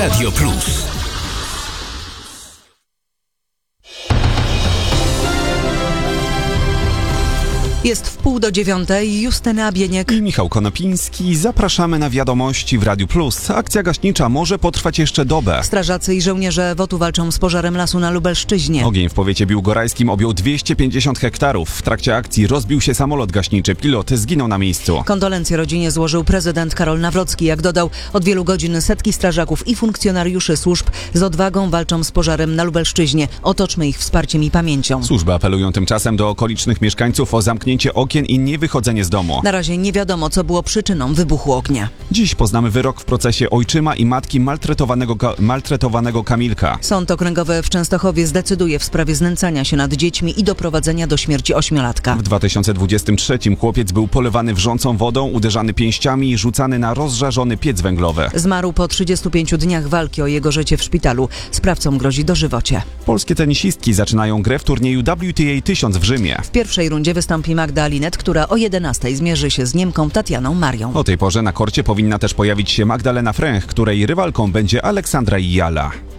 Radio Plus. Jest 8:30, Justyna Bieniek i Michał Konopiński. Zapraszamy na wiadomości w Radiu Plus. Akcja gaśnicza może potrwać jeszcze dobę. Strażacy i żołnierze WOT-u walczą z pożarem lasu na Lubelszczyźnie. Ogień w powiecie biłgorajskim objął 250 hektarów. W trakcie akcji rozbił się samolot gaśniczy. Pilot zginął na miejscu. Kondolencje rodzinie złożył prezydent Karol Nawrocki. Jak dodał, od wielu godzin setki strażaków i funkcjonariuszy służb z odwagą walczą z pożarem na Lubelszczyźnie. Otoczmy ich wsparciem i pamięcią. Służby apelują tymczasem do okolicznych mieszkańców o zamknięcie okien i niewychodzenie z domu. Na razie nie wiadomo, co było przyczyną wybuchu ognia. Dziś poznamy wyrok w procesie ojczyma i matki maltretowanego Kamilka. Sąd okręgowy w Częstochowie zdecyduje w sprawie znęcania się nad dziećmi i doprowadzenia do śmierci 8-latka. W 2023 chłopiec był polewany wrzącą wodą, uderzany pięściami i rzucany na rozżarzony piec węglowy. Zmarł po 35 dniach walki o jego życie w szpitalu. Sprawcom grozi dożywocie. Polskie tenisistki zaczynają grę w turnieju WTA 1000 w Rzymie. W pierwszej rundzie wystąpi Magda Linet, która o 11:00 zmierzy się z Niemką Tatianą Marią. O tej porze na korcie powinna też pojawić się Magdalena Fręch, której rywalką będzie Aleksandra Ijala.